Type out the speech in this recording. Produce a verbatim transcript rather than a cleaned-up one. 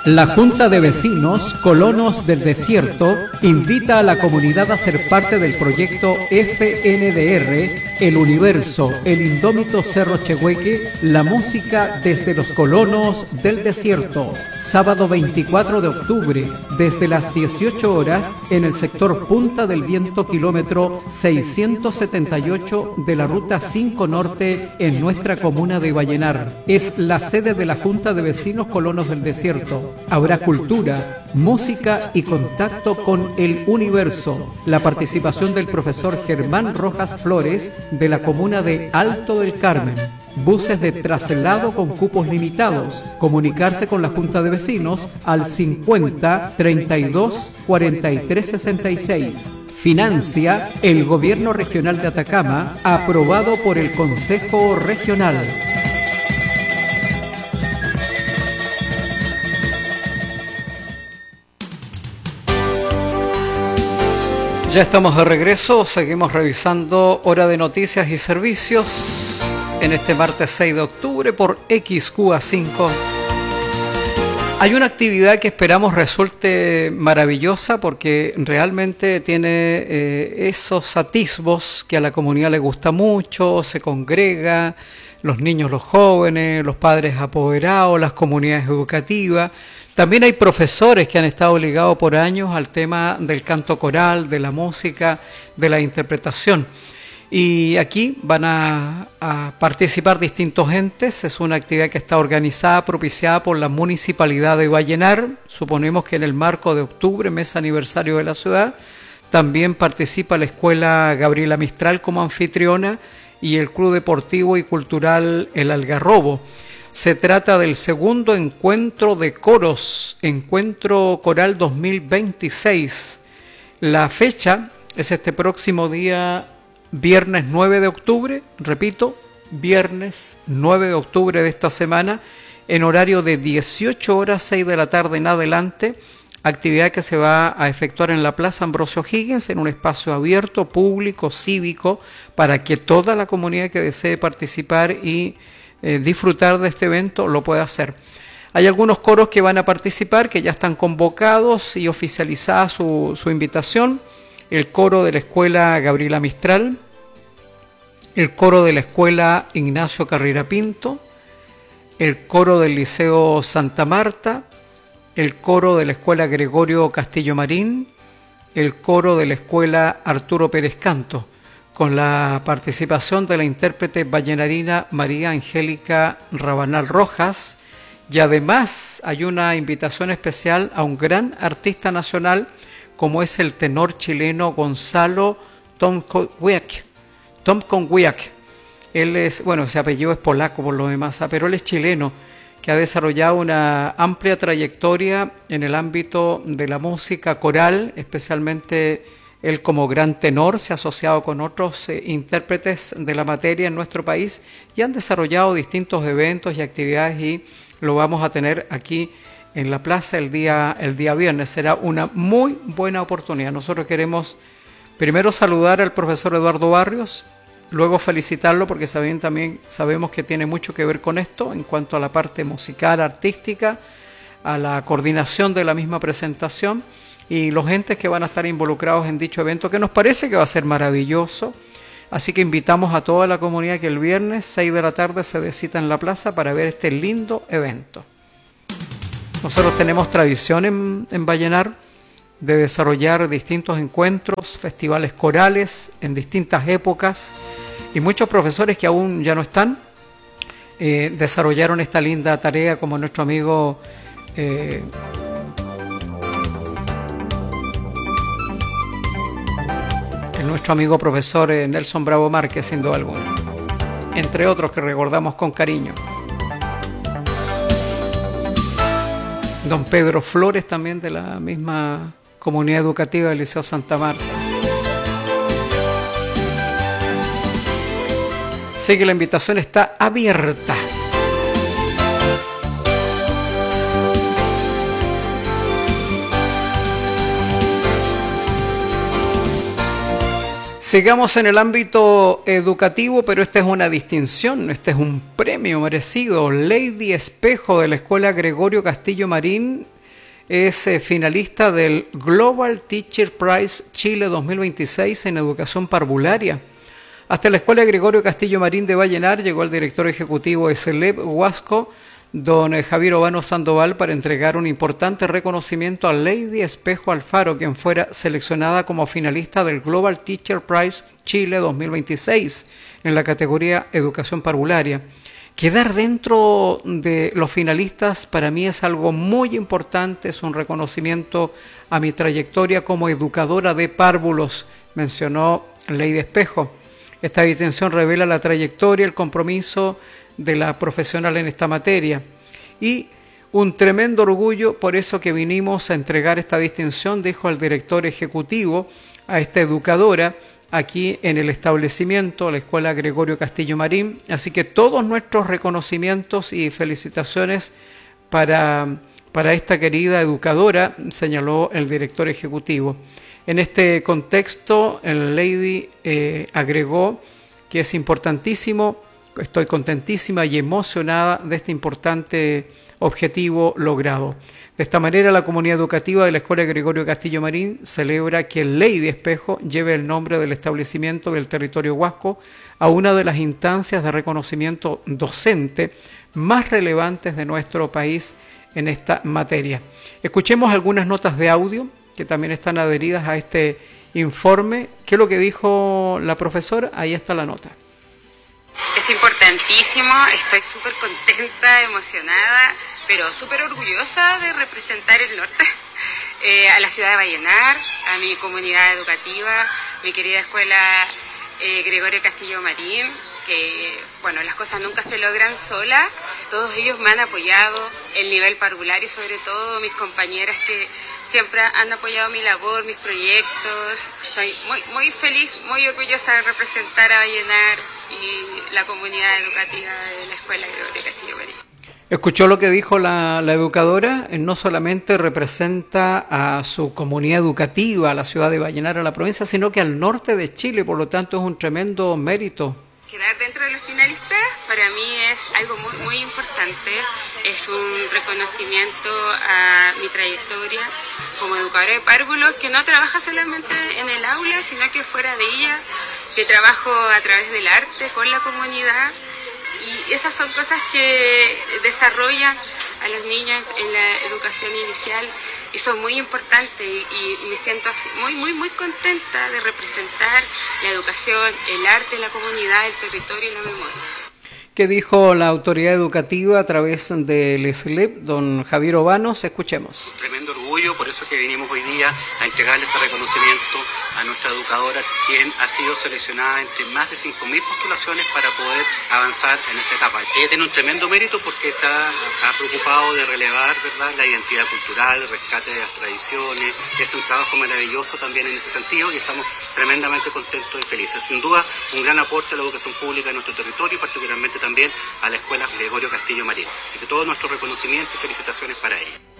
La Junta de Vecinos Colonos del Desierto invita a la comunidad a ser parte del proyecto F N D R, El Universo, el Indómito Cerro Chehueque, la música desde los colonos del desierto. Sábado veinticuatro de octubre, desde las dieciocho horas, en el sector Punta del Viento, kilómetro seiscientos setenta y ocho de la Ruta cinco Norte, en nuestra comuna de Vallenar. Es la sede de la Junta de Vecinos Colonos del Desierto. Habrá cultura, música y contacto con el universo. La participación del profesor Germán Rojas Flores, de la comuna de Alto del Carmen. Buses de traslado con cupos limitados. Comunicarse con la Junta de Vecinos al cincuenta, treinta y dos, cuarenta y tres, sesenta y seis. Financia el Gobierno Regional de Atacama, aprobado por el Consejo Regional. Ya estamos de regreso, seguimos revisando Hora de Noticias y Servicios en este martes seis de octubre por X Q A cinco. Hay una actividad que esperamos resulte maravillosa porque realmente tiene eh, esos atisbos que a la comunidad le gusta mucho, se congrega, los niños, los jóvenes, los padres apoderados, las comunidades educativas. También hay profesores que han estado ligados por años al tema del canto coral, de la música, de la interpretación. Y aquí van a, a participar distintos entes. Es una actividad que está organizada, propiciada por la Municipalidad de Vallenar. Suponemos que en el marco de octubre, mes aniversario de la ciudad, también participa la Escuela Gabriela Mistral como anfitriona y el Club Deportivo y Cultural El Algarrobo. Se trata del segundo encuentro de coros, Encuentro Coral dos mil veintiséis. La fecha es este próximo día, viernes nueve de octubre, repito, viernes nueve de octubre de esta semana, en horario de dieciocho horas, seis de la tarde en adelante, actividad que se va a efectuar en la Plaza Ambrosio Higgins, en un espacio abierto, público, cívico, para que toda la comunidad que desee participar y Eh, disfrutar de este evento lo puede hacer. Hay algunos coros que van a participar, que ya están convocados y oficializada su, su invitación. El coro de la Escuela Gabriela Mistral, el coro de la Escuela Ignacio Carrera Pinto, el coro del Liceo Santa Marta, el coro de la Escuela Gregorio Castillo Marín, el coro de la Escuela Arturo Pérez Canto, con la participación de la intérprete vallenarina María Angélica Rabanal Rojas, y además hay una invitación especial a un gran artista nacional como es el tenor chileno Gonzalo Tomkowiak. Tomkowiak. Él es, bueno, ese apellido es polaco por lo demás, pero él es chileno, que ha desarrollado una amplia trayectoria en el ámbito de la música coral, especialmente él como gran tenor se ha asociado con otros eh, intérpretes de la materia en nuestro país y han desarrollado distintos eventos y actividades y lo vamos a tener aquí en la plaza el día, el día viernes. Será una muy buena oportunidad. Nosotros queremos primero saludar al profesor Eduardo Barrios, luego felicitarlo porque saben, también sabemos que tiene mucho que ver con esto en cuanto a la parte musical, artística, a la coordinación de la misma presentación, y los entes que van a estar involucrados en dicho evento, que nos parece que va a ser maravilloso. Así que invitamos a toda la comunidad que el viernes seis de la tarde se dé cita en la plaza para ver este lindo evento. Nosotros tenemos tradición en, en Vallenar de desarrollar distintos encuentros, festivales corales en distintas épocas, y muchos profesores que aún ya no están eh, desarrollaron esta linda tarea, como nuestro amigo eh, nuestro amigo profesor Nelson Bravo Márquez, sin duda alguna, entre otros que recordamos con cariño. Don Pedro Flores, también de la misma comunidad educativa del Liceo Santa Marta. Así que la invitación está abierta. Sigamos en el ámbito educativo, pero esta es una distinción, este es un premio merecido. Lady Espejo, de la Escuela Gregorio Castillo Marín, es eh, finalista del Global Teacher Prize Chile dos mil veintiséis en educación parvularia. Hasta la Escuela Gregorio Castillo Marín de Vallenar llegó el director ejecutivo de CELEP Huasco, don Javier Ovano Sandoval, para entregar un importante reconocimiento a Lady Espejo Alfaro, quien fuera seleccionada como finalista del Global Teacher Prize Chile dos mil veintiséis en la categoría Educación Parvularia. Quedar dentro de los finalistas para mí es algo muy importante, es un reconocimiento a mi trayectoria como educadora de párvulos, mencionó Lady Espejo. Esta distinción revela la trayectoria, el compromiso de la profesional en esta materia y un tremendo orgullo por eso que vinimos a entregar esta distinción, dijo el director ejecutivo a esta educadora aquí en el establecimiento, la Escuela Gregorio Castillo Marín. Así que todos nuestros reconocimientos y felicitaciones para, para esta querida educadora, señaló el director ejecutivo. En este contexto, el Lady eh, agregó que es importantísimo, estoy contentísima y emocionada de este importante objetivo logrado. De esta manera, la comunidad educativa de la Escuela Gregorio Castillo Marín celebra que el Lady Espejo lleve el nombre del establecimiento del territorio huasco a una de las instancias de reconocimiento docente más relevantes de nuestro país en esta materia. Escuchemos algunas notas de audio que también están adheridas a este informe. ¿Qué es lo que dijo la profesora? Ahí está la nota. Es importantísimo, estoy súper contenta, emocionada, pero súper orgullosa de representar el norte, eh, a la ciudad de Vallenar, a mi comunidad educativa, mi querida escuela eh, Gregorio Castillo Marín, que, bueno, las cosas nunca se logran solas, todos ellos me han apoyado, el nivel parvulario, sobre todo mis compañeras que siempre han apoyado mi labor, mis proyectos. Estoy muy, muy feliz, muy orgullosa de representar a Vallenar y la comunidad educativa de la Escuela Gregorio Castillo Marín. Escuchó lo que dijo la, la educadora, no solamente representa a su comunidad educativa, a la ciudad de Vallenar, a la provincia, sino que al norte de Chile, por lo tanto es un tremendo mérito. Quedar dentro de los finalistas para mí es algo muy, muy importante, es un reconocimiento a mi trayectoria como educadora de párvulos, que no trabaja solamente en el aula, sino que fuera de ella, que trabajo a través del arte con la comunidad, y esas son cosas que desarrollan a los niños en la educación inicial y son muy importantes, y me siento así, muy, muy, muy contenta de representar la educación, el arte, la comunidad, el territorio y la memoria. ¿Qué dijo la autoridad educativa a través del S L E P, don Javier Obanos? Escuchemos. Tremendo orgullo, por eso que vinimos hoy día a entregarle este reconocimiento a nuestra educadora, quien ha sido seleccionada entre más de cinco mil postulaciones para poder avanzar en esta etapa. Ella tiene un tremendo mérito porque se ha, ha preocupado de relevar, ¿verdad?, la identidad cultural, el rescate de las tradiciones. Este es un trabajo maravilloso también en ese sentido y estamos tremendamente contentos y felices. Sin duda, un gran aporte a la educación pública en nuestro territorio y particularmente también a la Escuela Gregorio Castillo Marín. Así que todo nuestro reconocimiento y felicitaciones para ella.